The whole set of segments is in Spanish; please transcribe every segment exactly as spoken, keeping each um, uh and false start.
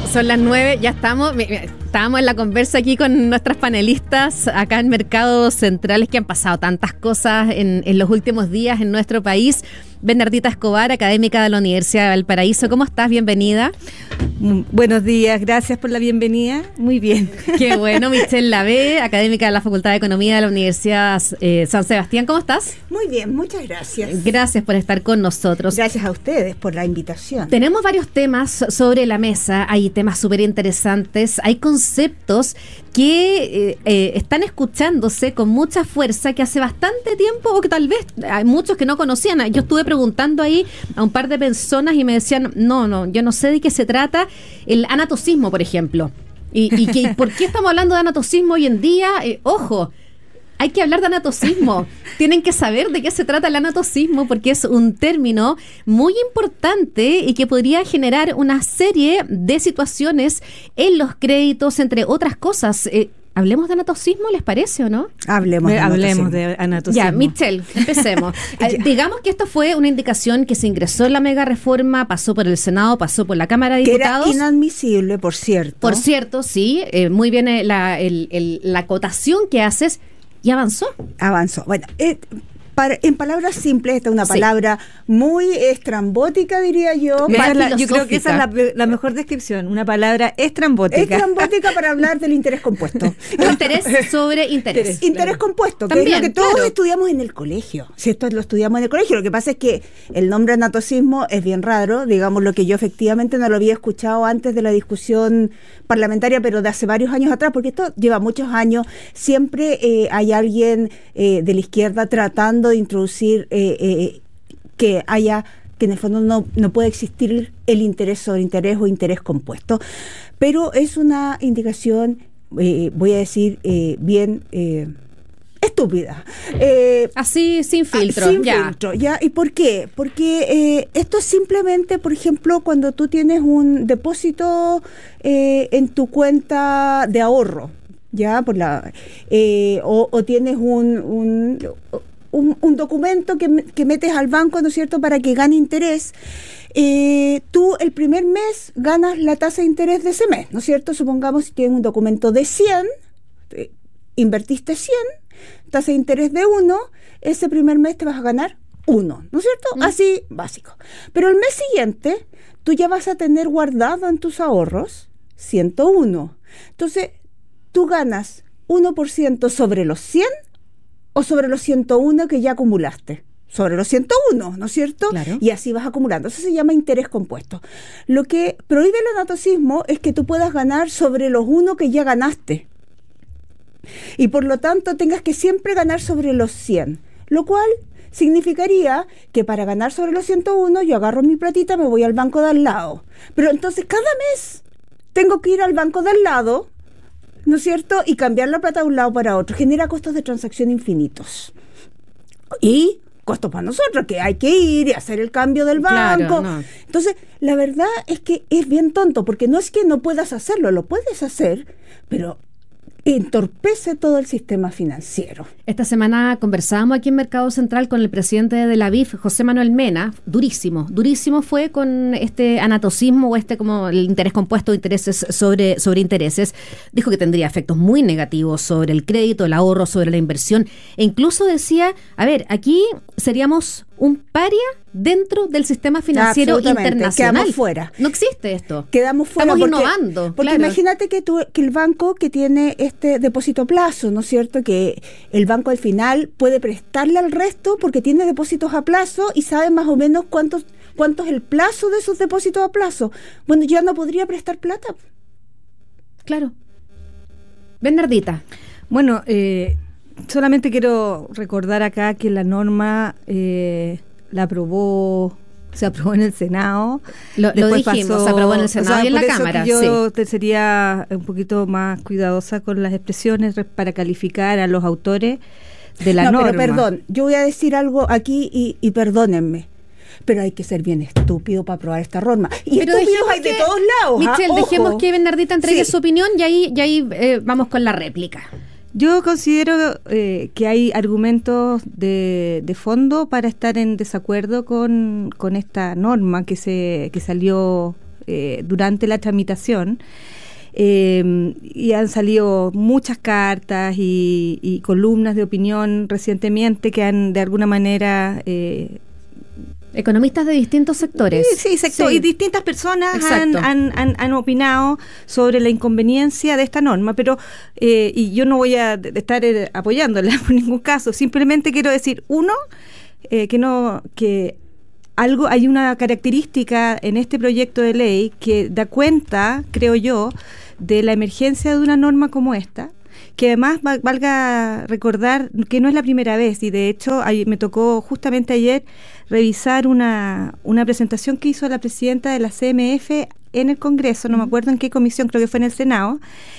Son las nueve, ya estamos. Estábamos en la conversa aquí con nuestras panelistas acá en Mercados Centrales, que han pasado tantas cosas en, en los últimos días en nuestro país. Bernardita Escobar, académica de la Universidad de Valparaíso. ¿Cómo estás? Bienvenida. Mm, buenos días, gracias por la bienvenida. Muy bien. Qué bueno. Michelle Lavé, académica de la Facultad de Economía de la Universidad eh, San Sebastián. ¿Cómo estás? Muy bien, muchas gracias. Gracias por estar con nosotros. Gracias a ustedes por la invitación. Tenemos varios temas sobre la mesa. Hay temas súper interesantes. Hay conceptos que eh, eh, están escuchándose con mucha fuerza, que hace bastante tiempo, o que tal vez hay muchos que no conocían. Yo estuve preguntando ahí a un par de personas y me decían, no, no, yo no sé de qué se trata. El anatocismo, por ejemplo. Y, y que, ¿por qué estamos hablando de anatocismo hoy en día? Eh, ojo, hay que hablar de anatocismo. Tienen que saber de qué se trata el anatocismo, porque es un término muy importante y que podría generar una serie de situaciones en los créditos, entre otras cosas. Eh, Hablemos de anatocismo, ¿les parece o no? Hablemos de Hablemos anatocismo. de anatocismo. Ya, Michelle, empecemos. eh, digamos que esto fue una indicación que se ingresó en la mega reforma, pasó por el Senado, pasó por la Cámara de Que Diputados. era inadmisible, por cierto. Por cierto, sí, eh, muy bien eh, la, el, el, la acotación que haces, y avanzó. Avanzó. Bueno, eh, para, en palabras simples, esta es una Sí. palabra muy estrambótica, diría yo. Esa para- es la- Yo creo que esa es la, la mejor descripción, una palabra estrambótica. estrambótica para hablar del interés compuesto. Interés sobre interés. Interés compuesto, que También, es lo que todos claro. estudiamos en el colegio. Si esto lo estudiamos en el colegio, lo que pasa es que el nombre anatocismo es bien raro, digamos, lo que yo efectivamente no lo había escuchado antes de la discusión parlamentaria, pero de hace varios años atrás, porque esto lleva muchos años. Siempre eh, hay alguien eh, de la izquierda tratando de introducir eh, eh, que haya, que en el fondo no, no puede existir el interés sobre interés o interés compuesto, pero es una indicación, eh, voy a decir, eh, bien eh, estúpida. Eh, Así, sin filtro. sin ya. filtro, ¿ya? ¿Y por qué? Porque eh, esto es simplemente, por ejemplo, cuando tú tienes un depósito eh, en tu cuenta de ahorro, ¿ya? Por la, eh, o, o tienes un... un Un, un documento que, que metes al banco, ¿no es cierto?, para que gane interés. Eh, tú el primer mes ganas la tasa de interés de ese mes, ¿no es cierto? Supongamos si tienes un documento de cien, eh, invertiste cien, tasa de interés de uno, ese primer mes te vas a ganar uno, ¿no es cierto? Mm. Así, básico. Pero el mes siguiente, tú ya vas a tener guardado en tus ahorros ciento uno. Entonces, tú ganas uno por ciento sobre los cien o sobre los ciento uno que ya acumulaste. Sobre los ciento uno, ¿no es cierto? Claro. Y así vas acumulando. Eso se llama interés compuesto. Lo que prohíbe el anatocismo es que tú puedas ganar sobre los uno que ya ganaste. Y por lo tanto tengas que siempre ganar sobre los cien. Lo cual significaría que para ganar sobre los ciento uno yo agarro mi platita, me voy al banco de al lado. Pero entonces cada mes tengo que ir al banco de al lado, ¿no es cierto?, y cambiar la plata de un lado para otro. Genera costos de transacción infinitos. Y costos para nosotros, que hay que ir y hacer el cambio del banco. Claro, no. Entonces, la verdad es que es bien tonto, porque no es que no puedas hacerlo, lo puedes hacer, pero entorpece todo el sistema financiero. Esta semana conversábamos aquí en Mercado Central con el presidente de la B I F, José Manuel Mena. Durísimo, durísimo fue con este anatocismo o este como el interés compuesto, intereses sobre, sobre intereses. Dijo que tendría efectos muy negativos sobre el crédito, el ahorro, sobre la inversión. E incluso decía, a ver, aquí seríamos un paria dentro del sistema financiero internacional. Quedamos fuera. No existe esto. Quedamos fuera. Estamos porque, innovando. Porque claro. imagínate que, tú, que el banco que tiene este depósito a plazo, ¿no es cierto? Que el banco al final puede prestarle al resto porque tiene depósitos a plazo y sabe más o menos cuántos, cuánto es el plazo de esos depósitos a plazo. Bueno, ya no podría prestar plata. Claro. Bernardita. Bueno, eh, solamente quiero recordar acá que la norma eh, la aprobó, se aprobó en el Senado. Lo, lo dijimos, pasó, se aprobó en el Senado o sea, y en la por eso Cámara. que yo sí. te sería un poquito más cuidadosa con las expresiones para calificar a los autores de la no, norma. Pero perdón, yo voy a decir algo aquí y, y perdónenme. Pero hay que ser bien estúpido para aprobar esta norma. Y pero estúpidos hay que, de todos lados. Michelle, ¿ah? dejemos Ojo. que Bernardita entregue Sí. su opinión y ahí, y ahí eh, vamos con la réplica. Yo considero eh, que hay argumentos de, de fondo para estar en desacuerdo con, con esta norma que se que salió eh, durante la tramitación. Eh, y han salido muchas cartas y, y columnas de opinión recientemente que han de alguna manera... Eh, Economistas de distintos sectores. Sí, sí, sector, sí. Y distintas personas han, han, han, han opinado sobre la inconveniencia de esta norma, pero eh, y yo no voy a estar eh, apoyándola por ningún caso, simplemente quiero decir, uno, eh, que no que algo hay una característica en este proyecto de ley que da cuenta, creo yo, de la emergencia de una norma como esta, que además valga recordar que no es la primera vez, y de hecho ahí me tocó justamente ayer revisar una, una presentación que hizo la presidenta de la C M F en el Congreso, no me acuerdo en qué comisión, creo que fue en el Senado,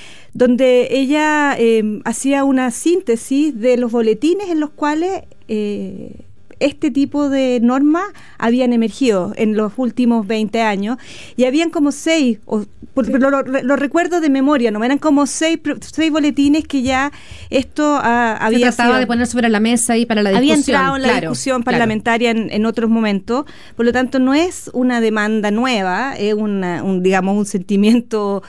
donde ella eh, hacía una síntesis de los boletines en los cuales eh, este tipo de normas habían emergido en los últimos veinte años, y habían como seis, o, por, lo, lo, lo recuerdo de memoria, no eran como seis, seis boletines que ya esto ah, había Se trataba sido, de poner sobre la mesa y para la discusión. había entrado en la claro, discusión claro. parlamentaria en, en otros momentos, por lo tanto no es una demanda nueva, es una, un, digamos, un sentimiento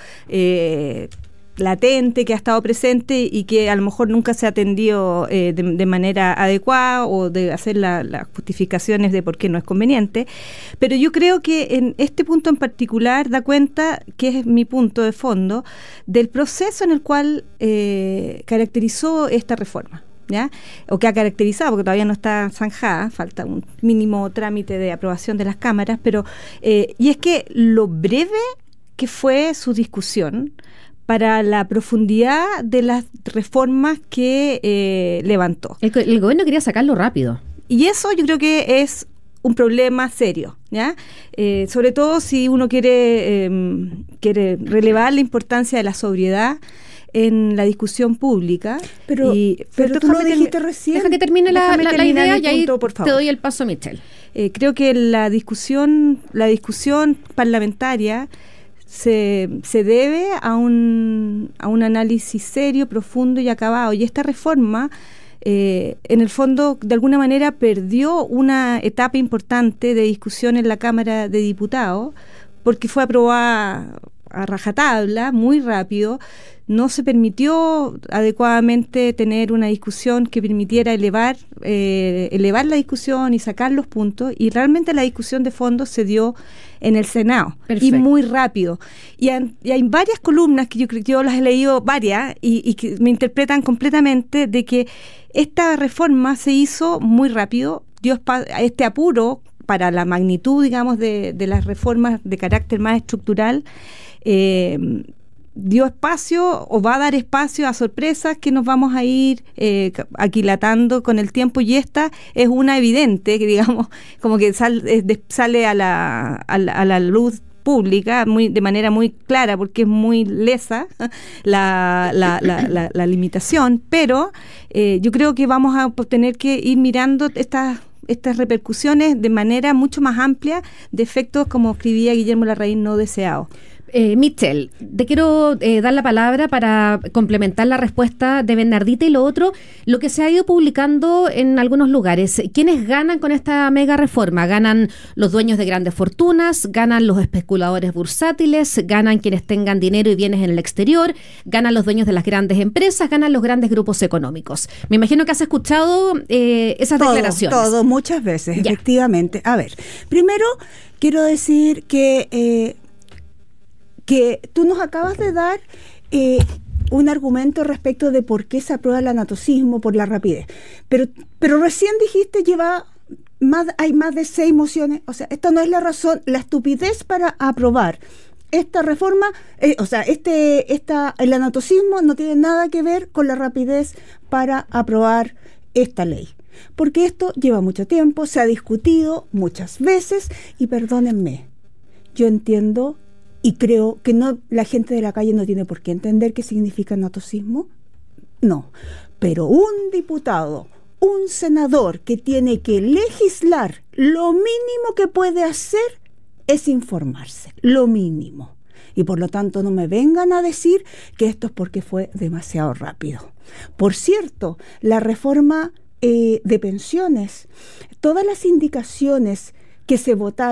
eh, latente que ha estado presente y que a lo mejor nunca se ha atendido eh, de, de manera adecuada o de hacer la, las justificaciones de por qué no es conveniente, pero yo creo que en este punto en particular da cuenta, que es mi punto de fondo, del proceso en el cual eh, caracterizó esta reforma, ¿ya? O que ha caracterizado, porque todavía no está zanjada, falta un mínimo trámite de aprobación de las cámaras, pero eh, y es que lo breve que fue su discusión para la profundidad de las reformas que eh, levantó. El, el gobierno quería sacarlo rápido. Y eso yo creo que es un problema serio, ¿ya? Eh, sobre todo si uno quiere, eh, quiere relevar la importancia de la sobriedad en la discusión pública. Pero, y, pero tú lo dijiste recién. Deja que termine la, la, la idea y ahí punto, te doy el paso, Michelle. Eh, creo que la discusión, la discusión parlamentaria Se, se debe a un, a un análisis serio, profundo y acabado. Y esta reforma, eh, en el fondo, de alguna manera perdió una etapa importante de discusión en la Cámara de Diputados, porque fue aprobada a rajatabla, muy rápido. No se permitió adecuadamente tener una discusión que permitiera elevar, eh, elevar la discusión y sacar los puntos, y realmente la discusión de fondo se dio en el Senado. Perfecto. Y muy rápido. Y, han, y hay varias columnas que yo creo que yo las he leído varias y, y que me interpretan completamente de que esta reforma se hizo muy rápido, dio este apuro para la magnitud, digamos, de, de las reformas de carácter más estructural, eh, dio espacio o va a dar espacio a sorpresas que nos vamos a ir eh, aquilatando con el tiempo, y esta es una evidente, que digamos, como que sal, es de, sale a la, a la, a la luz pública muy de manera muy clara, porque es muy lesa la, la, la, la, la limitación, pero eh, yo creo que vamos a tener que ir mirando estas estas repercusiones de manera mucho más amplia, de efectos, como escribía Guillermo Larraín, no deseados. Eh, Michelle, te quiero eh, dar la palabra para complementar la respuesta de Bernardita, y lo otro, lo que se ha ido publicando en algunos lugares. ¿Quiénes ganan con esta mega reforma? ¿Ganan los dueños de grandes fortunas? ¿Ganan los especuladores bursátiles? ¿Ganan quienes tengan dinero y bienes en el exterior? ¿Ganan los dueños de las grandes empresas? ¿Ganan los grandes grupos económicos? Me imagino que has escuchado eh, esas todo, declaraciones. Todo, muchas veces, ya. Efectivamente. A ver, primero quiero decir que... Eh, que tú nos acabas de dar eh, un argumento respecto de por qué se aprueba el anatocismo, por la rapidez. Pero, pero recién dijiste, lleva más, hay más de seis mociones. O sea, esta no es la razón, la estupidez para aprobar esta reforma, eh, o sea, este, esta, el anatocismo no tiene nada que ver con la rapidez para aprobar esta ley. Porque esto lleva mucho tiempo, se ha discutido muchas veces, y perdónenme, yo entiendo y creo que no, la gente de la calle no tiene por qué entender qué significa anatocismo. No, pero un diputado, un senador que tiene que legislar, lo mínimo que puede hacer es informarse, lo mínimo. Y por lo tanto no me vengan a decir que esto es porque fue demasiado rápido. Por cierto, la reforma eh, de pensiones, todas las indicaciones que se votaron,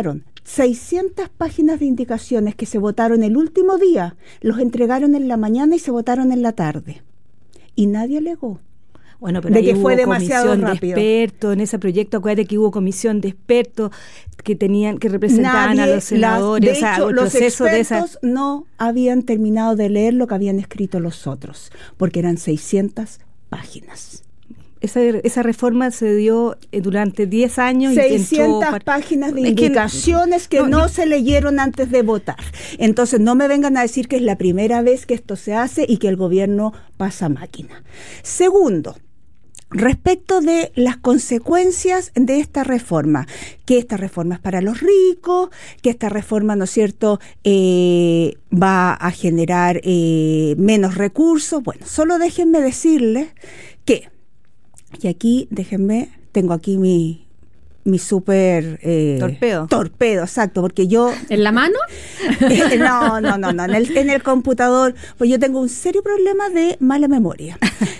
seiscientas páginas de indicaciones que se votaron el último día, los entregaron en la mañana y se votaron en la tarde. Y nadie alegó. Bueno, pero de ahí que hubo fue demasiado comisión rápido. de expertos en ese proyecto. Acuérdate que hubo comisión de expertos que tenían que representaban Nadie a los senadores. las, de o sea, hecho, el los proceso expertos de esa... no habían terminado de leer lo que habían escrito los otros, porque eran seiscientas páginas. Esa, esa reforma se dio durante diez años. seiscientas y entró, páginas de es indicaciones que, que no, no no se leyeron antes de votar. Entonces no me vengan a decir que es la primera vez que esto se hace y que el gobierno pasa máquina. Segundo, respecto de las consecuencias de esta reforma, que esta reforma es para los ricos, que esta reforma, ¿no es cierto?, eh, va a generar eh, menos recursos. Bueno, solo déjenme decirles que, y aquí déjenme, tengo aquí mi... mi súper... Eh, torpedo. Torpedo, exacto, porque yo... ¿En la mano? Eh, no, no, no, no, en el, en el computador, pues yo tengo un serio problema de mala memoria.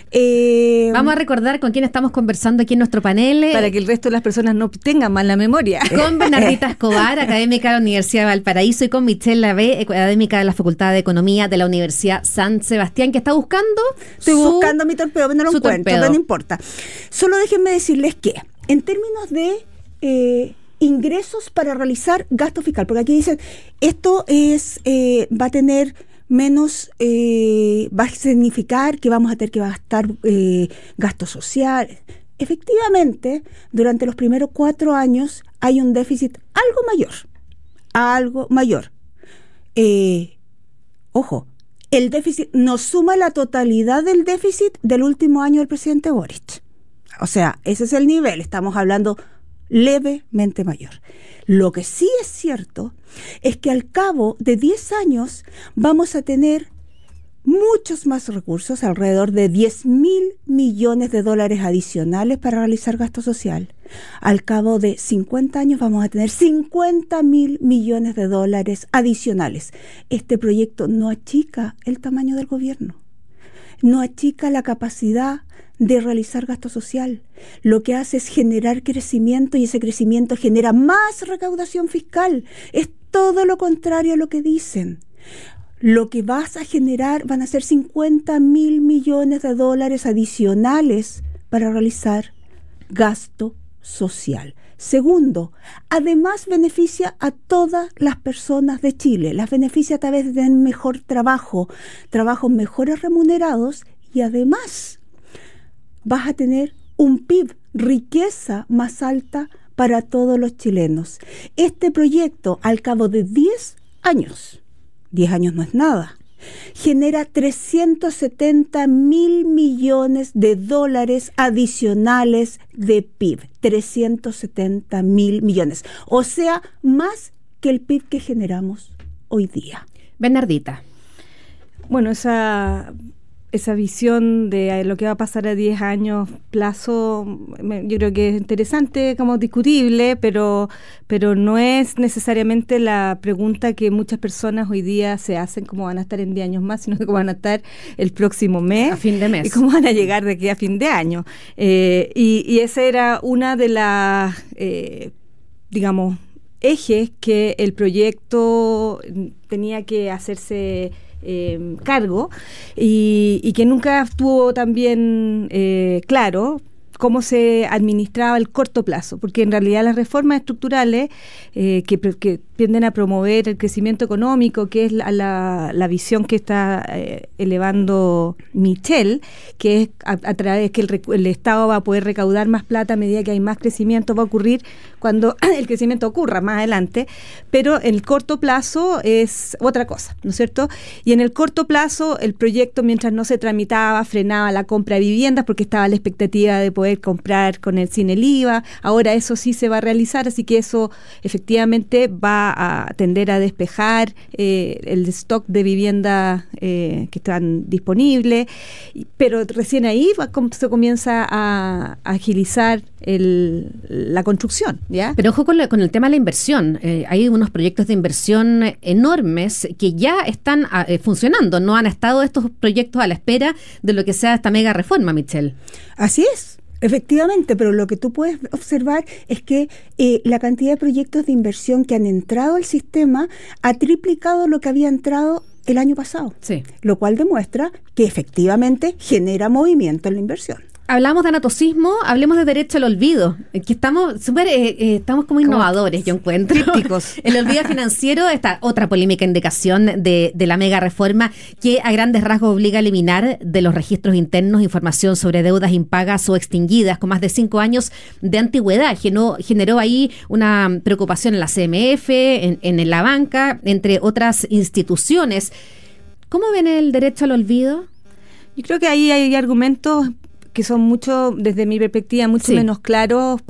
Eh, Vamos a recordar con quién estamos conversando aquí en nuestro panel. Para que el resto de las personas no tengan mala memoria. Con Bernardita Escobar, académica de la Universidad de Valparaíso, y con Michelle Lavé, académica de la Facultad de Economía de la Universidad San Sebastián, que está buscando... Estoy su, buscando mi torpedo, pero no lo encuentro, torpedo. pero no importa. Solo déjenme decirles que, en términos de... Eh, ingresos para realizar gasto fiscal, porque aquí dicen esto es eh, va a tener menos, eh, va a significar que vamos a tener que gastar eh, gasto social. Efectivamente, durante los primeros cuatro años hay un déficit algo mayor, algo mayor. Eh, ojo, el déficit no suma la totalidad del déficit del último año del presidente Boric. O sea, ese es el nivel, estamos hablando levemente mayor. Lo que sí es cierto es que al cabo de diez años vamos a tener muchos más recursos, alrededor de diez mil millones de dólares adicionales para realizar gasto social. Al cabo de cincuenta años vamos a tener cincuenta mil millones de dólares adicionales. Este proyecto no achica el tamaño del gobierno, no achica la capacidad de realizar gasto social. Lo que hace es generar crecimiento y ese crecimiento genera más recaudación fiscal. Es todo lo contrario a lo que dicen. Lo que vas a generar van a ser cincuenta mil millones de dólares adicionales para realizar gasto social. Segundo, además beneficia a todas las personas de Chile. Las beneficia a través de tener mejor trabajo, trabajos mejores remunerados y además vas a tener un P I B, riqueza más alta para todos los chilenos. Este proyecto, al cabo de diez años, diez años no es nada, genera trescientos setenta mil millones de dólares adicionales de P I B. trescientos setenta mil millones. O sea, más que el P I B que generamos hoy día. Bernardita. Bueno, esa... esa visión de lo que va a pasar a diez años plazo, me, yo creo que es interesante, como discutible, pero, pero no es necesariamente la pregunta que muchas personas hoy día se hacen, cómo van a estar en diez años más, sino cómo van a estar el próximo mes. A fin de mes. Y cómo van a llegar de aquí a fin de año. Eh, y, y esa era una de las, eh, digamos, ejes que el proyecto tenía que hacerse Eh, cargo y, y que nunca estuvo tan bien eh, claro cómo se administraba el corto plazo, porque en realidad las reformas estructurales eh, que, que tienden a promover el crecimiento económico, que es la, la, la visión que está eh, elevando Michelle, que es a, a través que el, el Estado va a poder recaudar más plata a medida que hay más crecimiento, va a ocurrir cuando el crecimiento ocurra más adelante, pero en el corto plazo es otra cosa, ¿no es cierto? Y en el corto plazo el proyecto, mientras no se tramitaba, frenaba la compra de viviendas porque estaba la expectativa de poder comprar con el sin el I V A. Ahora eso sí se va a realizar, así que eso efectivamente va a tender a despejar eh, el stock de vivienda eh, que están disponibles, pero recién ahí va, se comienza a, a agilizar el, la construcción, ¿ya? Pero ojo con, la, con el tema de la inversión. Eh, hay unos proyectos de inversión enormes que ya están eh, funcionando. No han estado estos proyectos a la espera de lo que sea esta mega reforma, Michelle. Así es. Efectivamente, pero lo que tú puedes observar es que eh, la cantidad de proyectos de inversión que han entrado al sistema ha triplicado lo que había entrado el año pasado, sí. Lo cual demuestra que efectivamente genera movimiento en la inversión. Hablamos de anatocismo, hablemos de derecho al olvido, que estamos súper, eh, eh, estamos como innovadores, yo encuentro. Crípticos. El olvido financiero, esta otra polémica indicación de, de la mega reforma que a grandes rasgos obliga a eliminar de los registros internos información sobre deudas impagas o extinguidas con más de cinco años de antigüedad. Generó, generó ahí una preocupación en la C M F, en, en la banca, entre otras instituciones. ¿Cómo ven el derecho al olvido? Yo creo que ahí hay argumentos que son mucho, desde mi perspectiva, mucho sí. menos claros